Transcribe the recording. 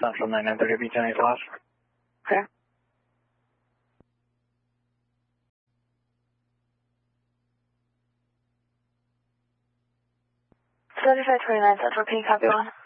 Central 9930 Beach 8 lost. Okay. 7529 Central, can you copy one?